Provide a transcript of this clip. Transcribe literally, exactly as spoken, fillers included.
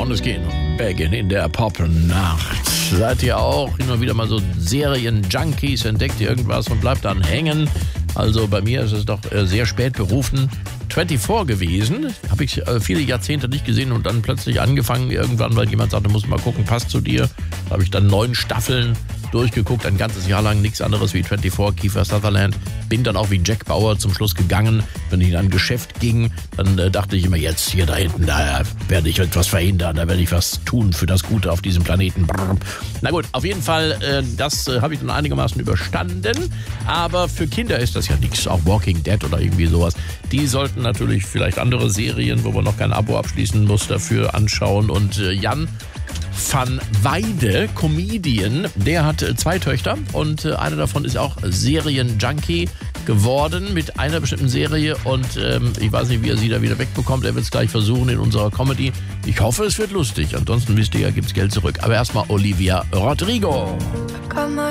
Måneskin, Begin in der Popnacht. Seid ihr auch immer wieder mal so Serien-Junkies, entdeckt ihr irgendwas und bleibt dann hängen? Also bei mir ist es doch äh, sehr spät berufen. vierundzwanzig gewesen, habe ich äh, viele Jahrzehnte nicht gesehen und dann plötzlich angefangen irgendwann, weil jemand sagte, musst mal gucken, passt zu dir. Da habe ich dann neun Staffeln durchgeguckt, ein ganzes Jahr lang, nichts anderes wie vierundzwanzig, Kiefer Sutherland. Bin dann auch wie Jack Bauer zum Schluss gegangen. Wenn ich in ein Geschäft ging, dann äh, dachte ich immer, jetzt hier da hinten, da werde ich etwas verhindern, da werde ich was tun für das Gute auf diesem Planeten. Brrr. Na gut, auf jeden Fall, äh, das äh, habe ich dann einigermaßen überstanden. Aber für Kinder ist das ja nichts, auch Walking Dead oder irgendwie sowas. Die sollten natürlich vielleicht andere Serien, wo man noch kein Abo abschließen muss, dafür anschauen. Und äh, Jan van Weide, Comedian, der hat äh, zwei Töchter und äh, eine davon ist auch Serien-Junkie geworden mit einer bestimmten Serie und ähm, ich weiß nicht, wie er sie da wieder wegbekommt. Er wird es gleich versuchen in unserer Comedy. Ich hoffe, es wird lustig. Ansonsten wisst ihr ja, gibt's Geld zurück. Aber erstmal Olivia Rodrigo.